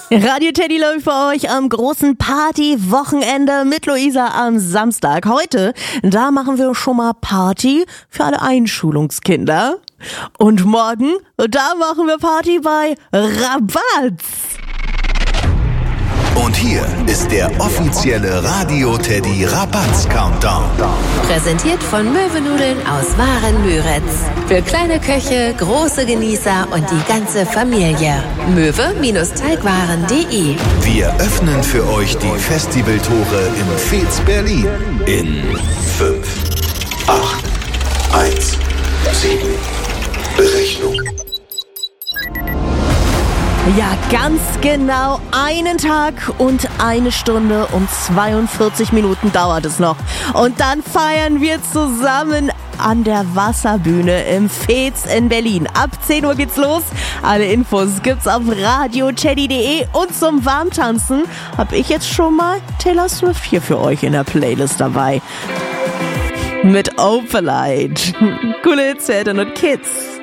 Radio Teddy läuft für euch am großen Party-Wochenende mit Luisa am Samstag. Heute, da machen wir schon mal Party für alle Einschulungskinder. Und morgen, da machen wir Party bei Rabatz. Und hier ist der offizielle Radio Teddy Rabatz Countdown. Präsentiert von Möwenudeln aus Waren-Müritz. Für kleine Köche, große Genießer und die ganze Familie. Möwe-Teigwaren.de. Wir öffnen für euch die Festivaltore im Fez Berlin. In 5, 8, 1, 7. Berechnung. Ja, ganz genau 1 Tag und 1 Stunde und 42 Minuten dauert es noch. Und dann feiern wir zusammen an der Wasserbühne im Fez in Berlin. Ab 10 Uhr geht's los. Alle Infos gibt's auf radioteddy.de. Und zum Warmtanzen habe ich jetzt schon mal Taylor Swift hier für euch in der Playlist dabei. Mit Opalite. Coole Hits für Eltern und Kids.